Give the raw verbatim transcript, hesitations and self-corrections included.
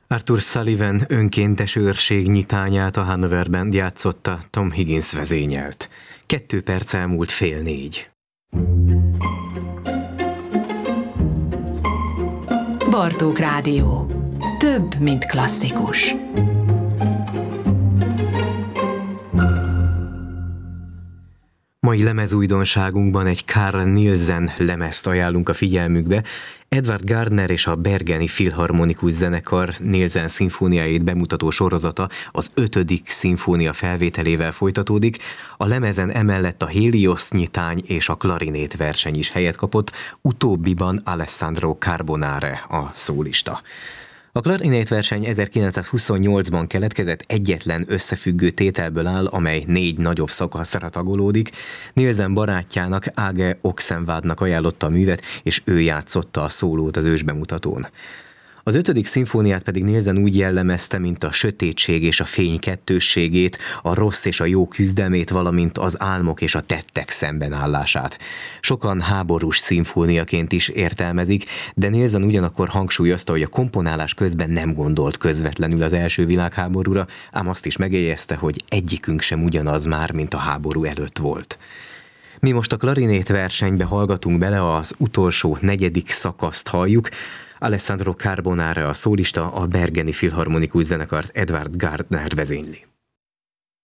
Arthur Sullivan önkéntes őrség nyitányát a Hannoverben játszotta, Tom Higgins vezényelt. Kettő perc elmúlt fél négy. Bartók Rádió. Több, mint klasszikus. Mai lemezújdonságunkban egy Carl Nielsen lemezt ajánlunk a figyelmükbe. Edvard Gardner és a Bergeni Filharmonikus Zenekar Nielsen szimfóniáit bemutató sorozata az ötödik szimfónia felvételével folytatódik. A lemezen emellett a Helios nyitány és a klarinét verseny is helyet kapott, utóbbiban Alessandro Carbonare a szólista. A klarinétverseny ezerkilencszázhuszonnyolcban keletkezett, egyetlen összefüggő tételből áll, amely négy nagyobb szakaszra tagolódik. Nielsen barátjának, Age Oxenwadnak ajánlotta a művet, és ő játszotta a szólót az ősbemutatón. Az ötödik szimfóniát pedig Nielsen úgy jellemezte, mint a sötétség és a fény kettősségét, a rossz és a jó küzdelmét, valamint az álmok és a tettek szembenállását. Sokan háborús szimfóniaként is értelmezik, de Nielsen ugyanakkor hangsúlyozta, hogy a komponálás közben nem gondolt közvetlenül az első világháborúra, ám azt is megjegyezte, hogy egyikünk sem ugyanaz már, mint a háború előtt volt. Mi most a klarinét versenybe hallgatunk bele, az utolsó negyedik szakaszt halljuk. Alessandro Carbonare a szólista, a Bergeni Filharmonikus Zenekart Edvard Gardner vezényli.